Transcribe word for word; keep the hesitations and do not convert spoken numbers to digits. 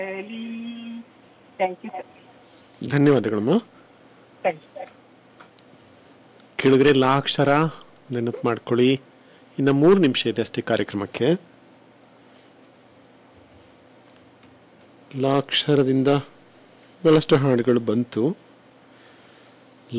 Thank you sir. ಧನ್ಯವಾದಗಳಮ್ಮ. Thank you. ಕೇಳಿದ್ರೆ ಲಾ ಅಕ್ಷರ ನೆನಪು ಮಾಡ್ಕೊಳ್ಳಿ. ಇನ್ನು ಮೂರು ನಿಮಿಷ ಇದೆ ಅಷ್ಟೇ ಕಾರ್ಯಕ್ರಮಕ್ಕೆ. ಲಾ ಅಕ್ಷರದಿಂದ ಬಹಳಷ್ಟು ಹಾಡುಗಳು ಬಂತು.